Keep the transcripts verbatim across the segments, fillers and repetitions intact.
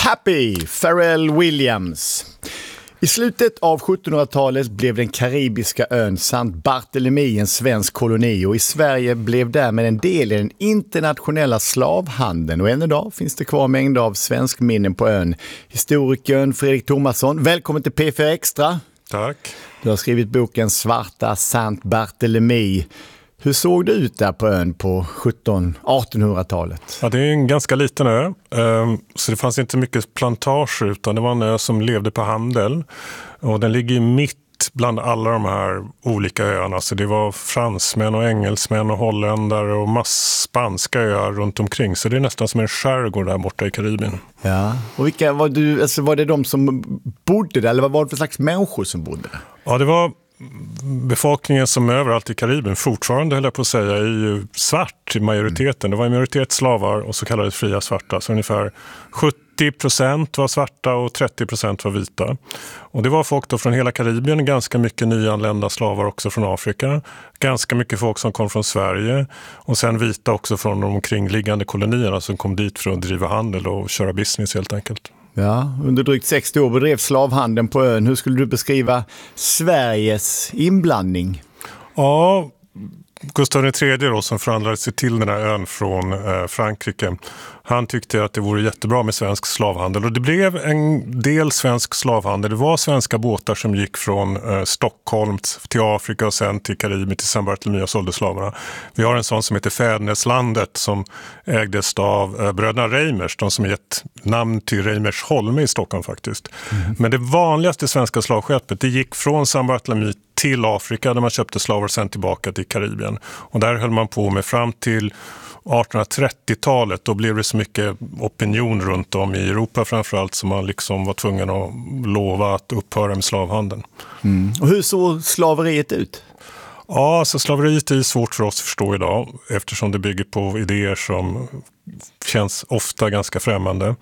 Happy, Pharrell Williams. I slutet av sjuttonhundratalet blev den karibiska ön Saint Barthélemy en svensk koloni och i Sverige blev därmed en del i den internationella slavhandeln. Och än idag finns det kvar mängder av svensk minnen på ön. Historikern Fredrik Thomasson, välkommen till P fyra Extra. Tack. Du har skrivit boken Svarta Saint Barthélemy. Hur såg det ut där på ön på sjutton-artonhundratalet? Ja, det är en ganska liten ö, så det fanns inte mycket plantager utan det var en ö som levde på handel. Och den ligger mitt bland alla de här olika öarna. Så det var fransmän och engelsmän och holländare och mass spanska öar runt omkring. Så det är nästan som en skärgård där borta i Karibien. Ja, och vilka var du, alltså var det de som bodde där eller vad var det för slags människor som bodde där? Ja, det var befolkningen som överallt i Karibien fortfarande, höll jag på att säga, är ju svart i majoriteten. Det var en majoritet slavar och så kallade fria svarta. Så ungefär sjuttio procent var svarta och trettio procent var vita. Och det var folk då från hela Karibien, ganska mycket nyanlända slavar också från Afrika. Ganska mycket folk som kom från Sverige och sen vita också från de omkringliggande kolonierna som kom dit för att driva handel och köra business helt enkelt. Ja, under drygt sextio år bedrev slavhandeln på ön. Hur skulle du beskriva Sveriges inblandning? Ja, Gustav den tredje då, som förhandlade sig till den här ön från eh, Frankrike. Han tyckte att det vore jättebra med svensk slavhandel. Och det blev en del svensk slavhandel. Det var svenska båtar som gick från eh, Stockholm till Afrika och sen till Karibien till Saint Barthélemy och sålde slavarna. Vi har en sån som heter Fäderneslandet som ägdes av eh, bröderna Reimers. De som gett namn till Reimers Holme i Stockholm faktiskt. Mm. Men det vanligaste svenska slavskeppet det gick från Saint Barthélemy till Afrika där man köpte slavar och sen tillbaka till Karibien. Och där höll man på med fram till artonhundratrettiotalet. Då blev det så mycket opinion runt om i Europa framförallt som man liksom var tvungen att lova att upphöra med slavhandeln. Mm. Och hur såg slaveriet ut? Ja, alltså slaveriet är svårt för oss att förstå idag eftersom det bygger på idéer som känns ofta ganska främmande.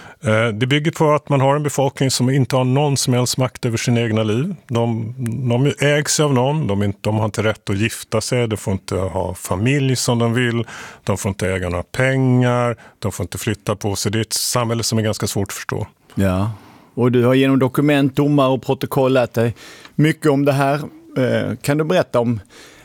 Det bygger på att man har en befolkning som inte har någon som helst makt över sina egna liv. De, de ägs av någon, de, de har inte rätt att gifta sig, de får inte ha familj som de vill, de får inte äga några pengar, de får inte flytta på sig. Det är ett samhälle som är ganska svårt att förstå. Ja, och du har genom dokument, domar och protokoll lärt dig mycket om det här. Kan du berätta om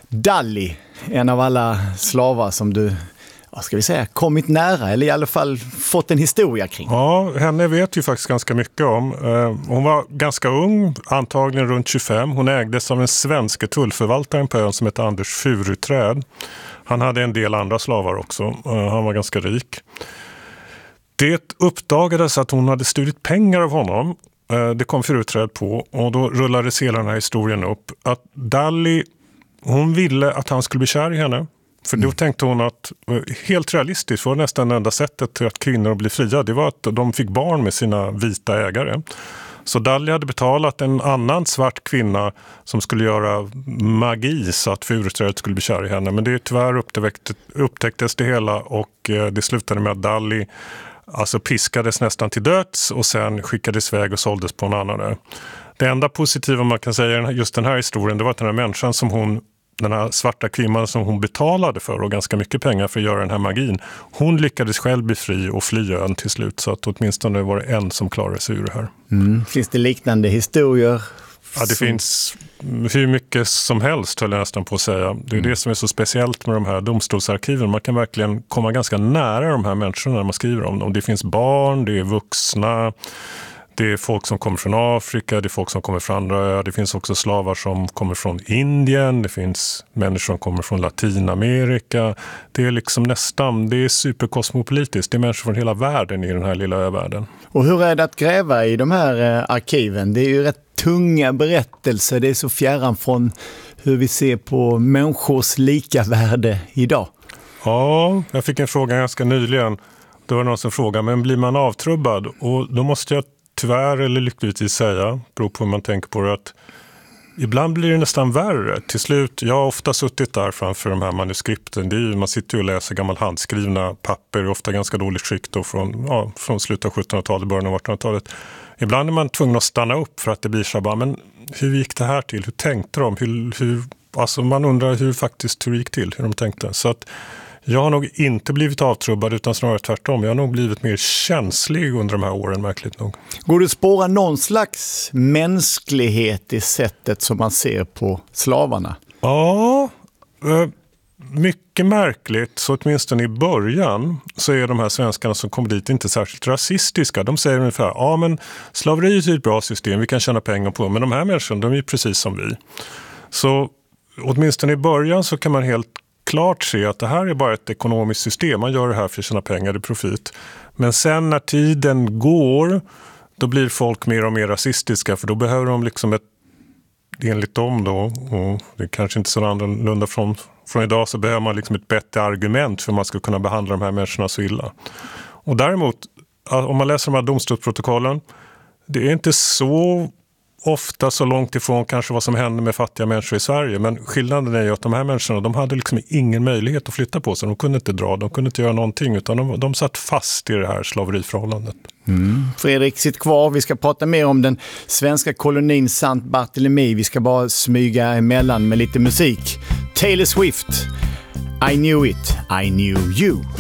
Dali, en av alla slavar som du... vad ska vi säga, kommit nära eller i alla fall fått en historia kring? Ja, henne vet vi faktiskt ganska mycket om. Hon var ganska ung, antagligen runt tjugofem. Hon ägdes av en svenska tullförvaltaren på ön som heter Anders Furuträd. Han hade en del andra slavar också. Han var ganska rik. Det uppdagades att hon hade stulit pengar av honom. Det kom Furuträd på och då rullades hela den här historien upp. Att Dali, hon ville att han skulle bli kär i henne. För då tänkte hon att helt realistiskt var nästan det enda sättet till att kvinnor blir fria. Det var att de fick barn med sina vita ägare. Så Dali hade betalat en annan svart kvinna som skulle göra magi så att Furuträd skulle bli kär i henne. Men det tyvärr upptäcktes, upptäcktes det hela och det slutade med att Dali alltså piskades nästan till döds och sen skickades iväg och såldes på en annan. Det enda positiva man kan säga just den här historien det var att den här människan som hon den här svarta kvinnan som hon betalade för och ganska mycket pengar för att göra den här magin. Hon lyckades själv bli fri och fly ön till slut så att åtminstone var det en som klarade sig ur det här. Mm. Finns det liknande historier? Ja, det som... finns hur mycket som helst höll jag nästan på att säga. Det är mm. det som är så speciellt med de här domstolsarkiven. Man kan verkligen komma ganska nära de här människorna när man skriver om dem. Det finns barn, det är vuxna. Det är folk som kommer från Afrika, det är folk som kommer från andra öar. Det finns också slavar som kommer från Indien. Det finns människor som kommer från Latinamerika. Det är liksom nästan, det är superkosmopolitiskt. Det är människor från hela världen i den här lilla övärlden. Och hur är det att gräva i de här arkiven? Det är ju rätt tunga berättelser. Det är så fjärran från hur vi ser på människors lika värde idag. Ja, jag fick en fråga ganska nyligen. Det var någon som frågade, men blir man avtrubbad? Och då måste jag tyvärr eller lyckligtvis säga, beror på hur man tänker på det, att ibland blir det nästan värre. Till slut, jag har ofta suttit där framför de här manuskripten. Det är ju, man sitter ju och läser gammal handskrivna papper, ofta ganska dåligt skick då från, ja, från slutet av sjuttonhundratalet, början av artonhundratalet. Ibland är man tvungen att stanna upp för att det blir så bara, men hur gick det här till? Hur tänkte de? Hur, hur, alltså man undrar hur faktiskt hur det gick till, hur de tänkte. Så att Jag har nog inte blivit avtrubbad utan snarare tvärtom. Jag har nog blivit mer känslig under de här åren, märkligt nog. Går det att spåra någon slags mänsklighet i sättet som man ser på slavarna? Ja, mycket märkligt. Så åtminstone i början så är de här svenskarna som kommer dit inte särskilt rasistiska. De säger ungefär, ja men slaveriet är ett bra system, vi kan tjäna pengar på. Men de här människorna, de är precis som vi. Så åtminstone i början så kan man helt klart se att det här är bara ett ekonomiskt system. Man gör det här för att tjäna pengar i profit. Men sen när tiden går, då blir folk mer och mer rasistiska. För då behöver de liksom ett, enligt dem då, och det är kanske inte så annorlunda från, från idag, så behöver man liksom ett bättre argument för att man ska kunna behandla de här människorna så illa. Och däremot, om man läser de här domstolsprotokollen, det är inte så ofta så långt ifrån kanske vad som händer med fattiga människor i Sverige. Men skillnaden är ju att de här människorna, de hade liksom ingen möjlighet att flytta på sig. De kunde inte dra, de kunde inte göra någonting, utan de, de satt fast i det här slaveriförhållandet. Mm. Fredrik, sitt kvar. Vi ska prata mer om den svenska kolonin Sankt Barthélemy. Vi ska bara smyga emellan med lite musik. Taylor Swift, I knew it, I knew you.